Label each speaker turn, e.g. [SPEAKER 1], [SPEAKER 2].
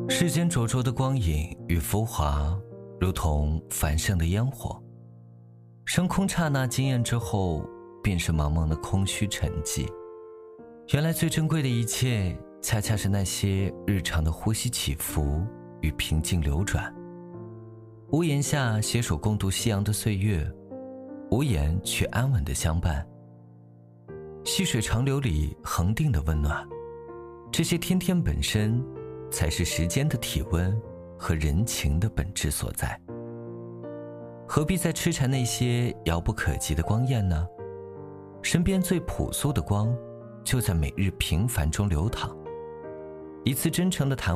[SPEAKER 1] 世间灼灼的光影与浮华，如同繁盛的烟火。升空刹那惊艳之后，便是茫茫的空虚沉寂。原来最珍贵的一切，恰恰是那些日常的呼吸起伏与平静流转。屋檐下携手共度夕阳的岁月，无言却安稳的相伴。细水长流里恒定的温暖，这些天天本身才是时间的体温和人情的本质所在。何必再痴缠那些遥不可及的光焰呢？身边最朴素的光，就在每日平凡中流淌。一次真诚的谈